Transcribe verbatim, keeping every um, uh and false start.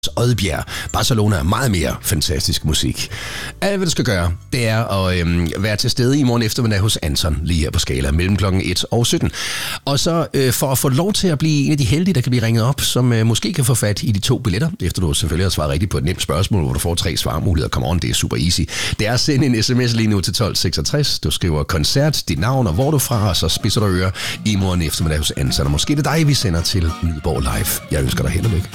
Oddbjerg. Barcelona er meget mere fantastisk musik. Alt hvad du skal gøre, det er at øhm, være til stede i morgen eftermiddag hos Anton, lige her på Skala, mellem klokken et og sytten. Og så øh, for at få lov til at blive en af de heldige, der kan blive ringet op, som øh, måske kan få fat i de to billetter, efter du selvfølgelig har svaret rigtigt på et nemt spørgsmål, hvor du får tre svarmuligheder. Come on, det er super easy. Det er at sende en sms lige nu til tolv seksogtres. Du skriver koncert, dit navn og hvor du er fra, og så spidser du ører i morgen eftermiddag hos Anton. Og måske det er dig, vi sender til Nyborg Live. Jeg ønsker dig held og lykke.